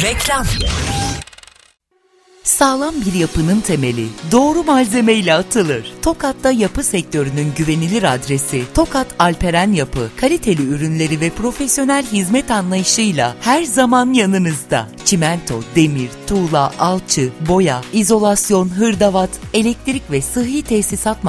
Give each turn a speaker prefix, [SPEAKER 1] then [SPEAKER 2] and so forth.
[SPEAKER 1] Reklam.
[SPEAKER 2] Sağlam bir yapının temeli doğru malzemeyle atılır. Tokat'ta yapı sektörünün güvenilir adresi Tokat Alperen Yapı, kaliteli ürünleri ve profesyonel hizmet anlayışıyla her zaman yanınızda. Çimento, demir, tuğla, alçı, boya, izolasyon, hırdavat, elektrik ve sıhhi tesisat